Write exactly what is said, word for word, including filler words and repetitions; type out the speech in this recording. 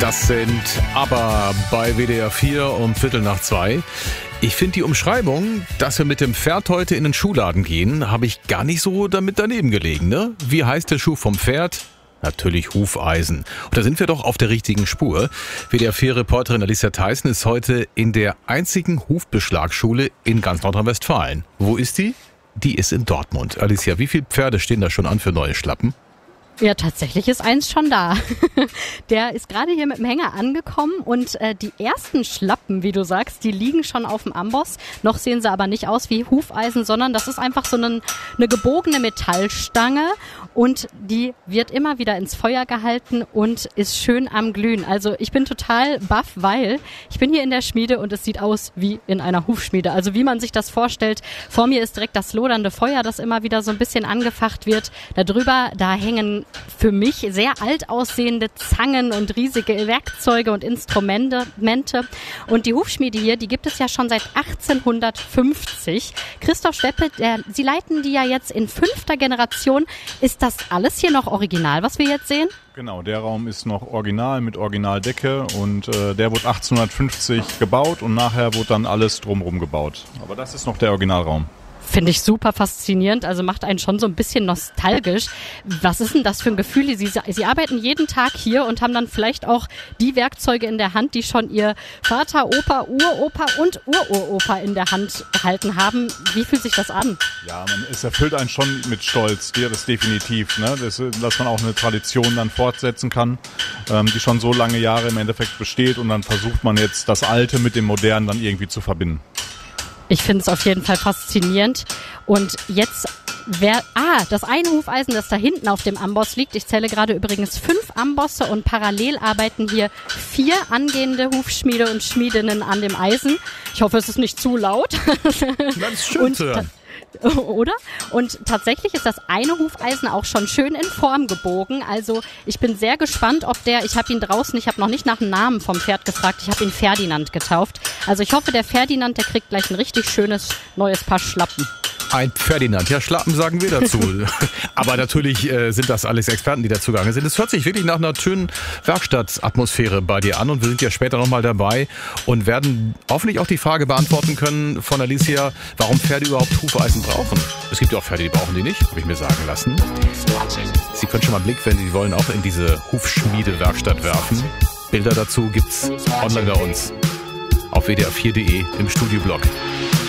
Das sind aber bei W D R vier um Viertel nach zwei. Ich finde die Umschreibung, dass wir mit dem Pferd heute in den Schuhladen gehen, habe ich gar nicht so damit daneben gelegen, ne? Wie heißt der Schuh vom Pferd? Natürlich Hufeisen. Und da sind wir doch auf der richtigen Spur. W D R vier-Reporterin Alicia Theissen ist heute in der einzigen Hufbeschlagschule in ganz Nordrhein-Westfalen. Wo ist die? Die ist in Dortmund. Alicia, wie viele Pferde stehen da schon an für neue Schlappen? Ja, tatsächlich ist eins schon da. Der ist gerade hier mit dem Hänger angekommen und äh, die ersten Schlappen, wie du sagst, die liegen schon auf dem Amboss. Noch sehen sie aber nicht aus wie Hufeisen, sondern das ist einfach so eine, eine gebogene Metallstange und die wird immer wieder ins Feuer gehalten und ist schön am Glühen. Also ich bin total baff, weil ich bin hier in der Schmiede und es sieht aus wie in einer Hufschmiede. Also wie man sich das vorstellt. Vor mir ist direkt das lodernde Feuer, das immer wieder so ein bisschen angefacht wird. Darüber, da hängen für mich sehr alt aussehende Zangen und riesige Werkzeuge und Instrumente. Und die Hufschmiede hier, die gibt es ja schon seit achtzehnhundertfünfzig. Christoph Schweppe, der, Sie leiten die ja jetzt in fünfter Generation. Ist das alles hier noch original, was wir jetzt sehen? Genau, der Raum ist noch original mit Originaldecke und äh, der wurde achtzehnhundertfünfzig gebaut und nachher wurde dann alles drumherum gebaut. Aber das ist noch der Originalraum. Finde ich super faszinierend, also macht einen schon so ein bisschen nostalgisch. Was ist denn das für ein Gefühl? Sie, Sie arbeiten jeden Tag hier und haben dann vielleicht auch die Werkzeuge in der Hand, die schon Ihr Vater, Opa, Uropa und Ururopa in der Hand gehalten haben. Wie fühlt sich das an? Ja, man, es erfüllt einen schon mit Stolz, ja, das definitiv, ne? Das, dass man auch eine Tradition dann fortsetzen kann, ähm, die schon so lange Jahre im Endeffekt besteht und dann versucht man jetzt das Alte mit dem Modernen dann irgendwie zu verbinden. Ich finde es auf jeden Fall faszinierend. Und jetzt, wer, ah, das eine Hufeisen, das da hinten auf dem Amboss liegt. Ich zähle gerade übrigens fünf Ambosse und parallel arbeiten hier vier angehende Hufschmiede und Schmiedinnen an dem Eisen. Ich hoffe, es ist nicht zu laut. Ganz schön zu hören. Oder? Und tatsächlich ist das eine Hufeisen auch schon schön in Form gebogen. Also ich bin sehr gespannt, ob der, ich habe ihn draußen, ich habe noch nicht nach dem Namen vom Pferd gefragt, ich habe ihn Ferdinand getauft. Also ich hoffe, der Ferdinand, der kriegt gleich ein richtig schönes neues Paar Schlappen. Ein Ferdinand, ja, Schlappen sagen wir dazu. Aber natürlich äh, sind das alles Experten, die dazu gegangen sind. Es hört sich wirklich nach einer schönen Werkstattatmosphäre bei dir an und wir sind ja später nochmal dabei und werden hoffentlich auch die Frage beantworten können von Alicia, warum Pferde überhaupt Hufeisen brauchen. Es gibt ja auch Pferde, die brauchen die nicht, habe ich mir sagen lassen. Sie können schon mal einen Blick, wenn Sie wollen, auch in diese Hufschmiede-Werkstatt werfen. Bilder dazu gibt's online bei uns auf w d r vier punkt d e im Studioblog.